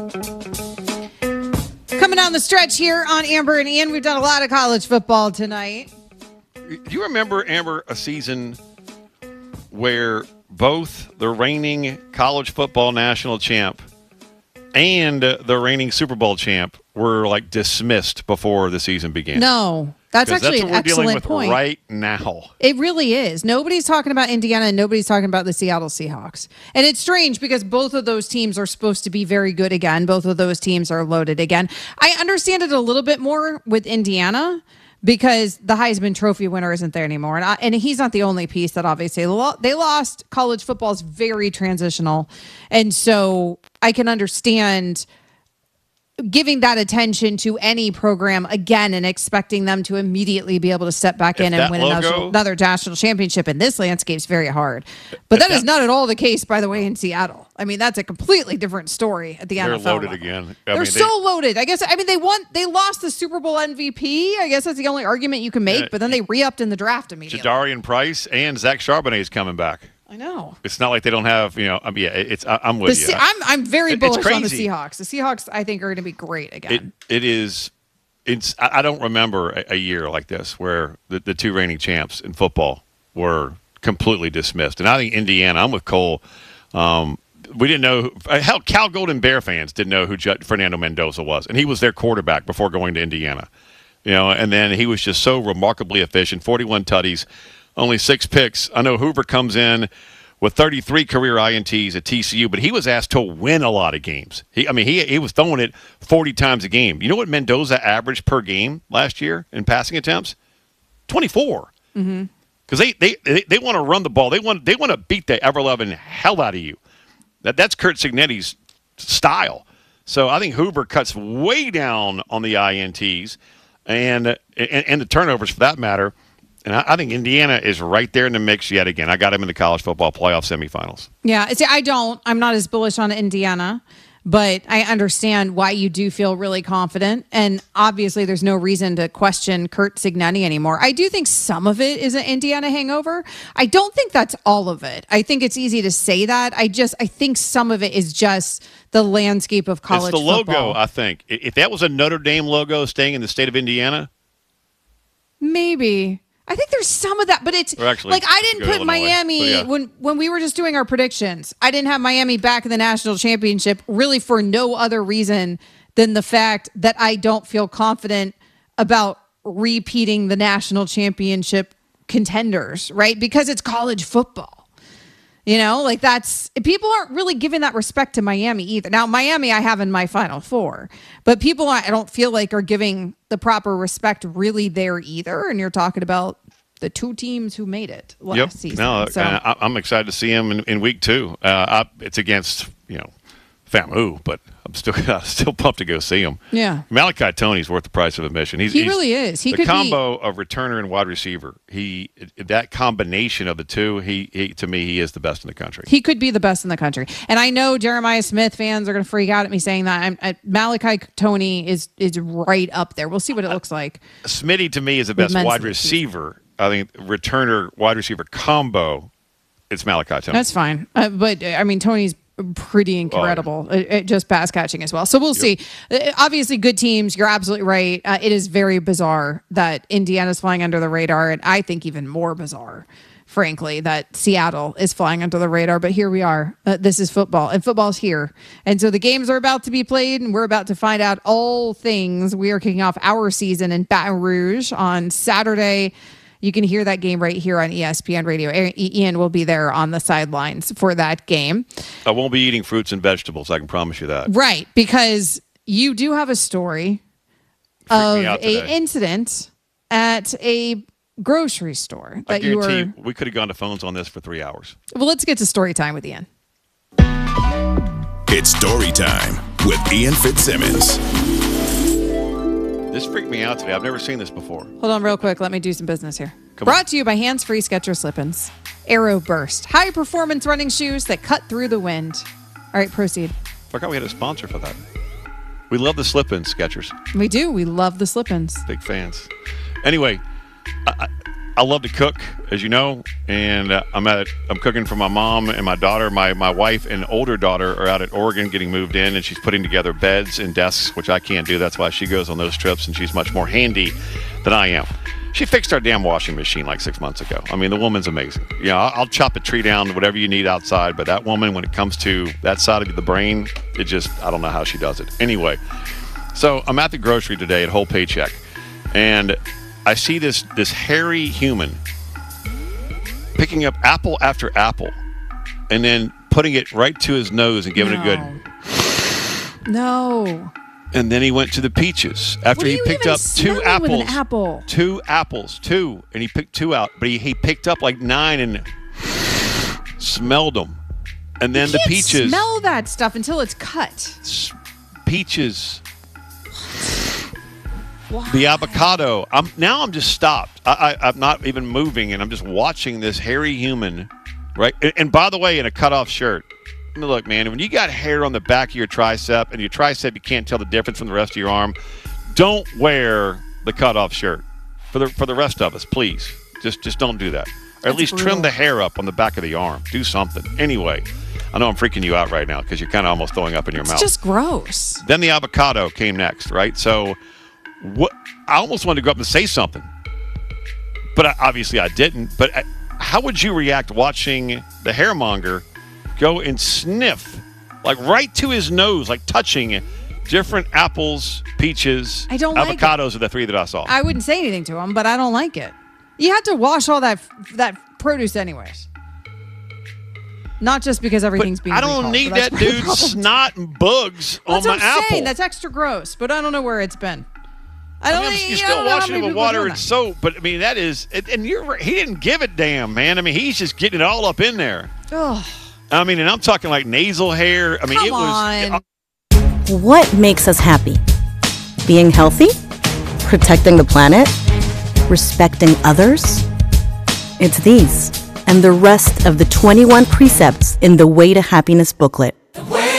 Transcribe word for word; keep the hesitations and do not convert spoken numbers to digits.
Coming down the stretch here on Amber and Ian, we've done a lot of college football tonight. Do you remember, Amber, a season where both the reigning college football national champ and the reigning Super Bowl champ were like dismissed before the season began? No, that's actually that's an what we're excellent dealing with point. Right now. It really is. Nobody's talking about Indiana and nobody's talking about the Seattle Seahawks. And it's strange because both of those teams are supposed to be very good again. Both of those teams are loaded again. I understand it a little bit more with Indiana because the Heisman Trophy winner isn't there anymore. And, I, and he's not the only piece that obviously lo- they lost. College football is very transitional. And so I can understand giving that attention to any program again and expecting them to immediately be able to step back If in and that win logo- another, another national championship in this landscape is very hard. But that, that- is not at all the case, by the way, in Seattle. I mean, that's a completely different story at the They're N F L loaded level. again. I They're mean, so they- loaded. I guess, I mean, they won, they lost the Super Bowl M V P. I guess that's the only argument you can make, Yeah, but then they re-upped in the draft immediately. Jadarian Price and Zach Charbonnet is coming back. I know. It's not like they don't have, you know, I mean, yeah, it's, I, I'm with The you. Se- I'm, I'm very It- it's bullish on the crazy. Seahawks. The Seahawks, I think, are going to be great again. It it is. It's. I I don't remember a, a year like this where the, the two reigning champs in football were completely dismissed. And I think Indiana. I'm with Cole. Um, we didn't know. Who, hell, Cal Golden Bear fans didn't know who J- Fernando Mendoza was, and he was their quarterback before going to Indiana. You know, and then he was just so remarkably efficient. forty-one tutties, only six picks. I know Hoover comes in with thirty-three career I N Ts at T C U, but he was asked to win a lot of games. He, I mean, he he was throwing it forty times a game. You know what Mendoza averaged per game last year in passing attempts? twenty-four. Mm-hmm. Because they, they, they, they want to run the ball. They want they want to beat the ever-loving hell out of you. That That's Kurt Cignetti's style. So I think Hoover cuts way down on the I N Ts and, and, and the turnovers for that matter. And I, I think Indiana is right there in the mix yet again. I got him in the college football playoff semifinals. Yeah, see, I don't. I'm not as bullish on Indiana, but I understand why you do feel really confident. And obviously, there's no reason to question Kurt Cignetti anymore. I do think some of it is an Indiana hangover. I don't think that's all of it. I think it's easy to say that. I just, I think some of it is just the landscape of college It's the football. logo, I think. I- If that was a Notre Dame logo staying in the state of Indiana, Maybe. I think there's some of that, but it's Or actually, like I didn't go to put Illinois, Miami but yeah. when when we were just doing our predictions. I didn't have Miami back in the national championship really for no other reason than the fact that I don't feel confident about repeating the national championship contenders, right? Because it's college football. You know, like that's people aren't really giving that respect to Miami either. Now, Miami, I have in my Final Four, but people I don't feel like are giving the proper respect really there either. And you're talking about the two teams who made it last yep. season. No, so, and I, I'm excited to see him in, in week two. Uh, I, it's against, you know, FAMU, but I'm still I'm still pumped to go see him. Yeah. Malachi Tony's worth the price of admission. He's, He he's- really is. He the could be- combo of returner and wide receiver. He that combination of the two. He, he to me, he is the best in the country. he could be the best in the country. And I know Jeremiah Smith fans are going to freak out at me saying that. I'm, I, Malachi Tony is is right up there. We'll see what it looks like. Smitty to me is the With best men's wide league. receiver. I think returner wide receiver combo. It's Malachi Tony. That's fine. Uh, but, uh, I mean, Tony's pretty incredible Oh, yeah. at, at just pass catching as well. So we'll see. Uh, obviously, good teams. You're absolutely right. Uh, it is very bizarre that Indiana's flying under the radar. And I think even more bizarre, frankly, that Seattle is flying under the radar. But here we are. Uh, this is football. And football's here. And so the games are about to be played. And we're about to find out all things. We are kicking off our season in Baton Rouge on Saturday. You can hear that game right here on E S P N Radio. Ian will be there on the sidelines for that game. I won't be eating fruits and vegetables. I can promise you that. Right, because you do have a story Freaked of me out a today. incident at a grocery store I that you guarantee were. we could have gone to phones on this for three hours. Well, let's get to story time with Ian. It's story time with Ian Fitzsimmons. This freaked me out today. I've never seen this before. Hold on real quick. Let me do some business here. Come Brought on. to you by Hands Free Skechers Slip-ins. Aero Burst. High performance running shoes that cut through the wind. All right, proceed. Forgot we had a sponsor for that. We love the slip-ins, Skechers. We do. We love the slip-ins. Big fans. Anyway, I, I, I love to cook, as you know, and uh, I'm at I'm cooking for my mom and my daughter. My my wife and older daughter are out at Oregon getting moved in, and she's putting together beds and desks, which I can't do. That's why she goes on those trips, and she's much more handy than I am. She fixed our damn washing machine like six months ago. I mean, the woman's amazing. You know, I'll, I'll chop a tree down, whatever you need outside, but that woman, when it comes to that side of the brain, it just, I don't know how she does it. Anyway, so I'm at the grocery today at Whole Paycheck, and I see this this hairy human picking up apple after apple and then putting it right to his nose and giving no. it a good. No. And then he went to the peaches after he picked up two apples. With an apple? Two apples, two, and he picked two out. But he, he picked up like nine and smelled them. And then you the can't peaches. Smell that stuff until it's cut. S- peaches. Why? The avocado. I'm now. I'm just stopped. I, I, I'm not even moving, and I'm just watching this hairy human, right? And, and by the way, in a cutoff shirt. I mean, look, man, when you got hair on the back of your tricep, and your tricep, you can't tell the difference from the rest of your arm. Don't wear the cutoff shirt for the for the rest of us, please. Just just don't do that. Or at That's least brutal. trim the hair up on the back of the arm. Do something. Anyway, I know I'm freaking you out right now because you're kind of almost throwing up in your It's mouth. just gross. Then the avocado came next, right? So. What I almost wanted to go up and say something, but I, obviously I didn't. But I, how would you react watching the hairmonger go and sniff, like right to his nose, like touching different apples, peaches, I don't like avocados are the three that I saw. I wouldn't say anything to him, but I don't like it. You have to wash all that that produce anyways. Not just because everything's but being I don't recalled, need but that's that part of the dude's problem. snot and bugs That's on what my I'm apple. saying. That's extra gross, but I don't know where it's been. I I don't mean, think- you're you still don't know how washing many it with people are water doing and that. soap, but I mean that is, and you're he didn't give a damn, man. I mean he's just getting it all up in there. Ugh. I mean, and I'm talking like nasal hair. I mean, Come it was. on. What makes us happy? Being healthy? Protecting the planet? Respecting others? It's these and the rest of the twenty-one precepts in the Way to Happiness booklet.